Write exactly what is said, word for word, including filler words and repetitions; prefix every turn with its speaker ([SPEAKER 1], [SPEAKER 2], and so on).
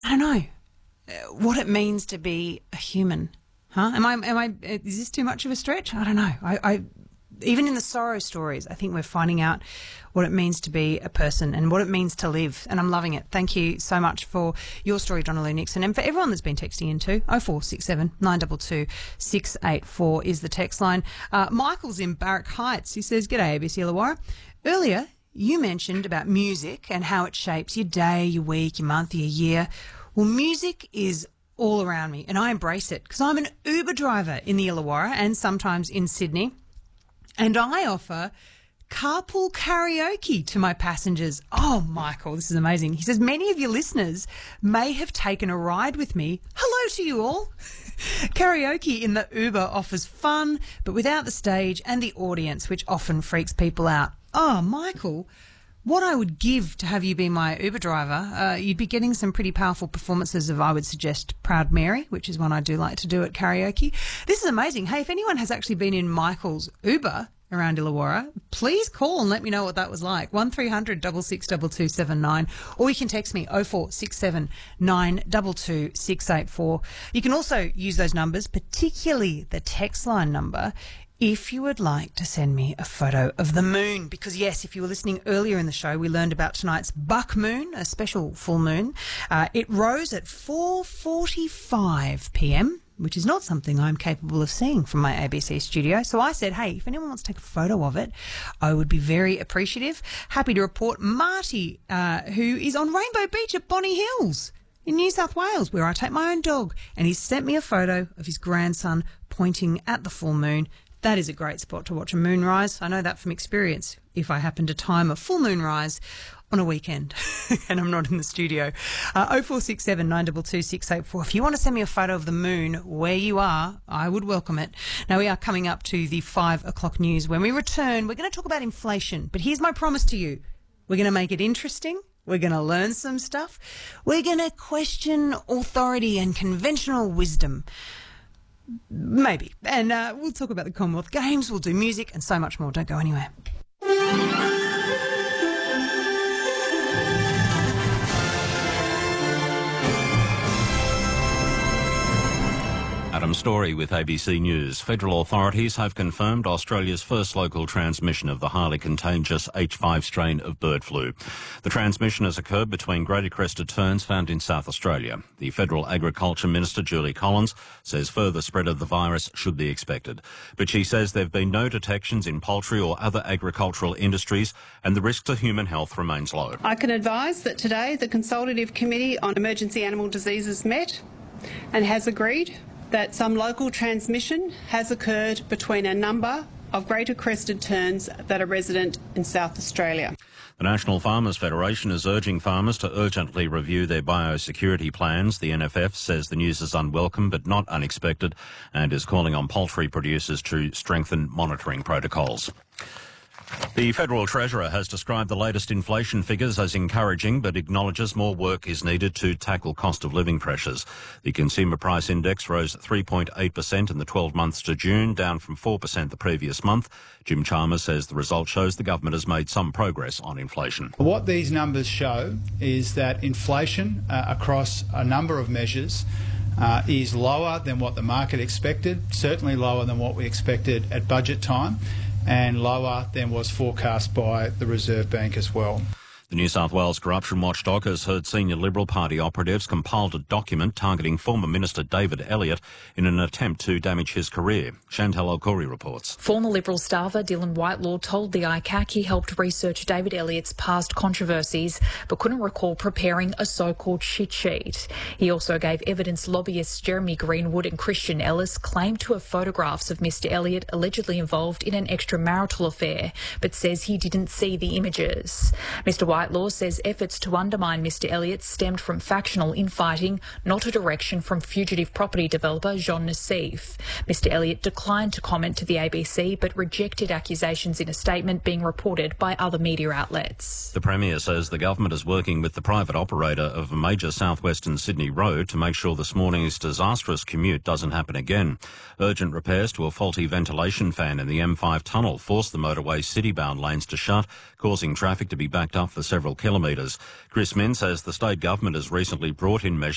[SPEAKER 1] I don't know, uh, what it means to be a human. Huh? Am I, am I, is this too much of a stretch? I don't know. I, I, even in the sorrow stories, I think we're finding out what it means to be a person and what it means to live. And I'm loving it. Thank you so much for your story, Donnelly Nixon. And for everyone that's been texting in too, oh four six seven, nine two two, six eight four is the text line. Uh, Michael's in Barrack Heights. He says, "G'day, A B C Illawarra. Earlier, you mentioned about music and how it shapes your day, your week, your month, your year. Well, music is all around me and I embrace it because I'm an Uber driver in the Illawarra and sometimes in Sydney. And I offer carpool karaoke to my passengers." Oh, Michael, this is amazing. He says, "Many of your listeners may have taken a ride with me. Hello to you all." Karaoke in the Uber offers fun, but without the stage and the audience, which often freaks people out. Oh, Michael, what I would give to have you be my Uber driver, uh, you'd be getting some pretty powerful performances of, I would suggest, Proud Mary, which is one I do like to do at karaoke. This is amazing. Hey, if anyone has actually been in Michael's Uber around Illawarra, please call and let me know what that was like. one three hundred, six six two two seven nine, or you can text me oh four six seven, nine two two, six eight four. You can also use those numbers, particularly the text line number, if you would like to send me a photo of the moon. Because, yes, if you were listening earlier in the show, we learned about tonight's buck moon, a special full moon. Uh, it rose at four forty-five p m, which is not something I'm capable of seeing from my A B C studio. So I said, hey, if anyone wants to take a photo of it, I would be very appreciative. Happy to report Marty, uh, who is on Rainbow Beach at Bonny Hills in New South Wales, where I take my own dog, and he's sent me a photo of his grandson pointing at the full moon. That is a great spot to watch a moonrise. I know that from experience if I happen to time a full moonrise on a weekend and I'm not in the studio. Uh, oh four six seven, nine two two, six eight four. If you want to send me a photo of the moon where you are, I would welcome it. Now, we are coming up to the five o'clock news. When we return, we're going to talk about inflation. But here's my promise to you. We're going to make it interesting. We're going to learn some stuff. We're going to question authority and conventional wisdom. Maybe. And uh, we'll talk about the Commonwealth Games, we'll do music and so much more. Don't go anywhere.
[SPEAKER 2] Adam Story with A B C News. Federal authorities have confirmed Australia's first local transmission of the highly contagious H five strain of bird flu. The transmission has occurred between greater crested terns found in South Australia. The Federal Agriculture Minister, Julie Collins, says further spread of the virus should be expected. But she says there have been no detections in poultry or other agricultural industries and the risk to human health remains low.
[SPEAKER 3] I can advise that today the Consultative Committee on Emergency Animal Diseases met and has agreed that some local transmission has occurred between a number of greater crested terns that are resident in South Australia.
[SPEAKER 2] The National Farmers Federation is urging farmers to urgently review their biosecurity plans. The N F F says the news is unwelcome but not unexpected and is calling on poultry producers to strengthen monitoring protocols. The Federal Treasurer has described the latest inflation figures as encouraging but acknowledges more work is needed to tackle cost of living pressures. The Consumer Price Index rose three point eight percent in the twelve months to June, down from four percent the previous month. Jim Chalmers says the result shows the government has made some progress on inflation.
[SPEAKER 4] What these numbers show is that inflation uh, across a number of measures uh, is lower than what the market expected, certainly lower than what we expected at budget time, and lower than was forecast by the Reserve Bank as well.
[SPEAKER 2] The New South Wales Corruption Watchdog has heard senior Liberal Party operatives compiled a document targeting former Minister David Elliott in an attempt to damage his career. Chantal Alcori reports.
[SPEAKER 5] Former Liberal staffer Dylan Whitelaw told the I C A C he helped research David Elliott's past controversies but couldn't recall preparing a so-called shit sheet. He also gave evidence lobbyists Jeremy Greenwood and Christian Ellis claimed to have photographs of Mr Elliott allegedly involved in an extramarital affair, but says he didn't see the images. Mr Whitelaw says efforts to undermine Mr Elliott stemmed from factional infighting, not a direction from fugitive property developer Jean Nassif. Mr Elliott declined to comment to the A B C but rejected accusations in a statement being reported by other media outlets.
[SPEAKER 2] The Premier says the government is working with the private operator of a major southwestern Sydney road to make sure this morning's disastrous commute doesn't happen again. Urgent repairs to a faulty ventilation fan in the M five tunnel forced the motorway's city-bound lanes to shut, causing traffic to be backed up for several kilometres. Chris Min says the state government has recently brought in measures